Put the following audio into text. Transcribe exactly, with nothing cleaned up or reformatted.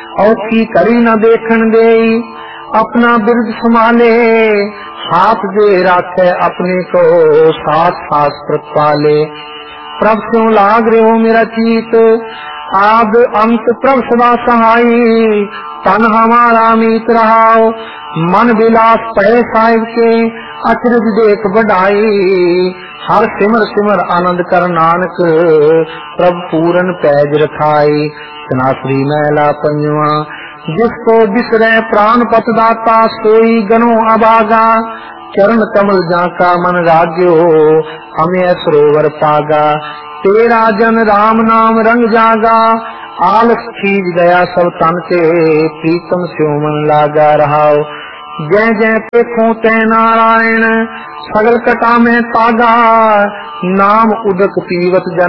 औखी करी न देखन दे, अपना बिरद संभाले, हाथ दे राखे अपने को, साथ साथ प्रताले। प्रभ स्यों लाग रहे हो मेरा चीत, आद अंत प्रभ सदा सहाई, तन हमारा मीत रहाओ, मन विलास पै साहिब के, अचरज देख बढ़ाई। हर सिमर सिमर आनंद कर नानक, प्रभ पूरन पैज रखाई। सनासरी महला पंजवा। जिसको बिसरै प्राण पत दाता, सोई गनो अभागा, चरण कमल जाका मन राग्यो, हमें सरोवर पागा। तेरा जन राम नाम रंग जागा, आलस खींच गया सब तन के, प्रीतम स्यों मन लागा रहाओ। जय जय देखो तै नारायण, सगल कटा में तागा, नाम उदक पीवत जन